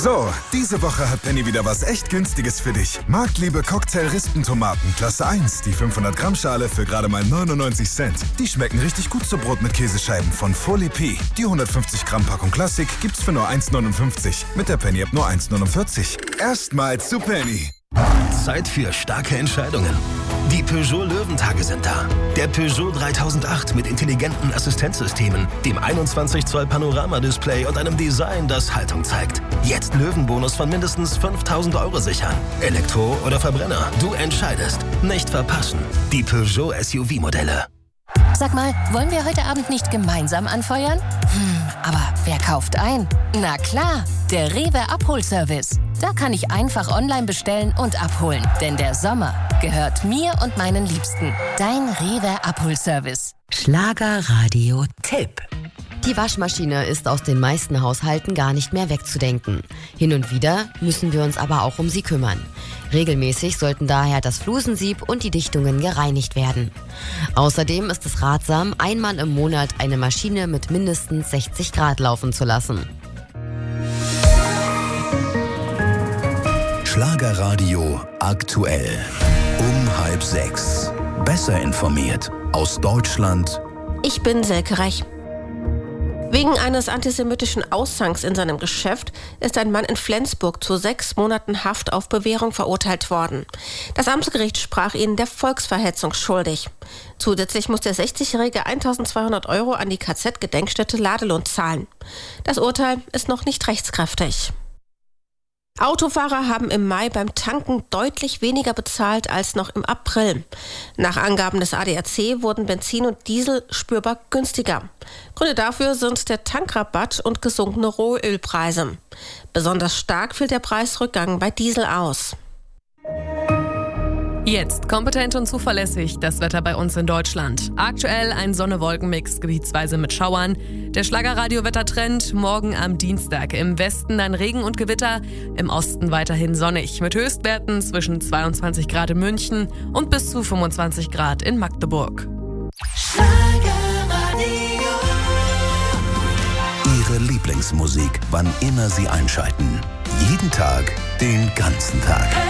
So, diese Woche hat Penny wieder was echt Günstiges für dich. Marktliebe Cocktail-Rispentomaten, Klasse 1, die 500 Gramm Schale für gerade mal 99 Cent. Die schmecken richtig gut zu Brot mit Käsescheiben von Folie P. Die 150 Gramm Packung Klassik gibt's für nur 1,59. Mit der Penny-App nur 1,49. Erstmals zu Penny. Zeit für starke Entscheidungen. Die Peugeot Löwentage sind da. Der Peugeot 3008 mit intelligenten Assistenzsystemen, dem 21 Zoll Panoramadisplay und einem Design, das Haltung zeigt. Jetzt Löwenbonus von mindestens 5.000 € sichern. Elektro oder Verbrenner, du entscheidest. Nicht verpassen. Die Peugeot SUV-Modelle. Sag mal, wollen wir heute Abend nicht gemeinsam anfeuern? Aber wer kauft ein? Na klar, der Rewe Abholservice. Da kann ich einfach online bestellen und abholen. Denn der Sommer gehört mir und meinen Liebsten. Dein Rewe Abholservice. Schlagerradio-Tipp. Die Waschmaschine ist aus den meisten Haushalten gar nicht mehr wegzudenken. Hin und wieder müssen wir uns aber auch um sie kümmern. Regelmäßig sollten daher das Flusensieb und die Dichtungen gereinigt werden. Außerdem ist es ratsam, einmal im Monat eine Maschine mit mindestens 60 Grad laufen zu lassen. Schlagerradio aktuell. Um 5:30. Besser informiert aus Deutschland. Ich bin Silke Reich. Wegen eines antisemitischen Aussangs in seinem Geschäft ist ein Mann in Flensburg zu 6 Monaten Haft auf Bewährung verurteilt worden. Das Amtsgericht sprach ihn der Volksverhetzung schuldig. Zusätzlich muss der 60-Jährige 1.200 € an die KZ-Gedenkstätte Ladelund zahlen. Das Urteil ist noch nicht rechtskräftig. Autofahrer haben im Mai beim Tanken deutlich weniger bezahlt als noch im April. Nach Angaben des ADAC wurden Benzin und Diesel spürbar günstiger. Gründe dafür sind der Tankrabatt und gesunkene Rohölpreise. Besonders stark fiel der Preisrückgang bei Diesel aus. Jetzt kompetent und zuverlässig das Wetter bei uns in Deutschland. Aktuell ein Sonne-Wolken-Mix, gebietsweise mit Schauern. Der Schlagerradio-Wettertrend morgen am Dienstag. Im Westen dann Regen und Gewitter, im Osten weiterhin sonnig. Mit Höchstwerten zwischen 22 Grad in München und bis zu 25 Grad in Magdeburg. Ihre Lieblingsmusik, wann immer Sie einschalten. Jeden Tag, den ganzen Tag.